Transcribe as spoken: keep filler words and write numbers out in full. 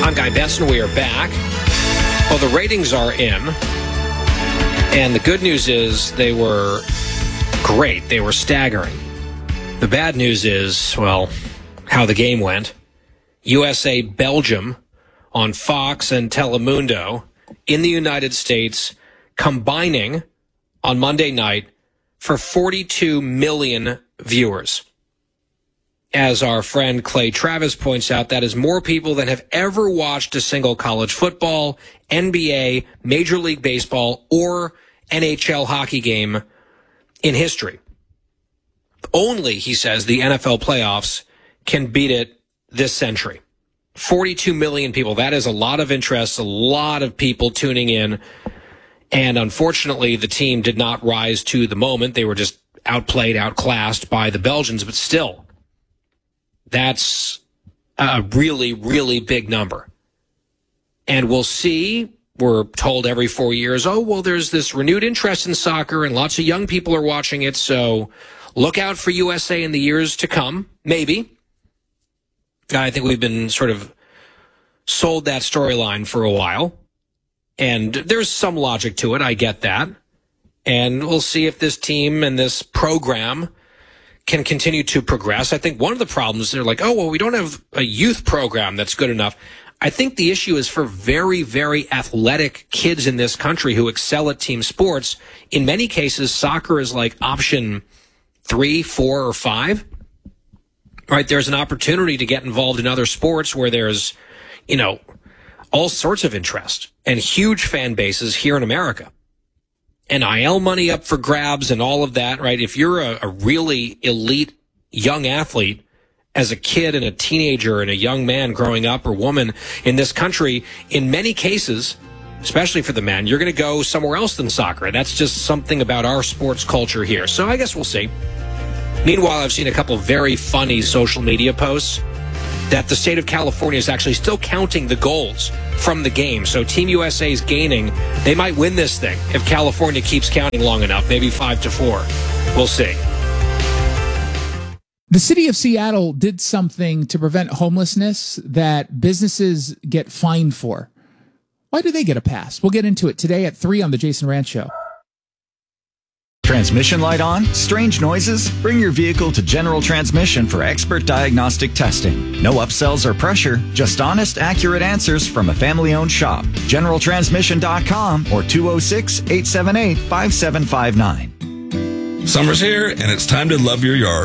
I'm Guy Benson. We are back. Well, the ratings are in. And the good news is they were great. They were staggering. The bad news is, well, how the game went. U S A Belgium on Fox and Telemundo in the United States combining on Monday night for forty-two million viewers. As our friend Clay Travis points out, that is more people than have ever watched a single college football, N B A, Major League Baseball, or N H L hockey game in history. Only, he says, the N F L playoffs can beat it this century. forty-two million people. That is a lot of interest, a lot of people tuning in. And unfortunately, the team did not rise to the moment. They were just outplayed, outclassed by the Belgians, but still. That's a really, really big number. And we'll see, we're told every four years, oh, well, there's this renewed interest in soccer and lots of young people are watching it, so look out for U S A in the years to come. Maybe. I think we've been sort of sold that storyline for a while. And there's some logic to it, I get that. And we'll see if this team and this program can continue to progress. I think one of the problems, they're like, oh, well, we don't have a youth program that's good enough. I think the issue is for very, very athletic kids in this country who excel at team sports. In many cases, soccer is like option three, four, or five. Right? There's an opportunity to get involved in other sports where there's, you know, all sorts of interest and huge fan bases here in America. N I L money up for grabs and all of that, right? If you're a, a really elite young athlete as a kid and a teenager and a young man growing up or woman in this country, in many cases, especially for the men, you're going to go somewhere else than soccer. That's just something about our sports culture here. So I guess we'll see. Meanwhile, I've seen a couple very funny social media posts that the state of California is actually still counting the goals from the game. So Team U S A is gaining. They might win this thing if California keeps counting long enough, maybe five to four. We'll see. The city of Seattle did something to prevent homelessness that businesses get fined for. Why do they get a pass? We'll get into it today at three on the Jason Rantz Show. Transmission light on? Strange noises? Bring your vehicle to General Transmission for expert diagnostic testing. No upsells or pressure, just honest, accurate answers from a family-owned shop. general transmission dot com or two oh six, eight seven eight, five seven five nine. Summer's here, and it's time to love your yard.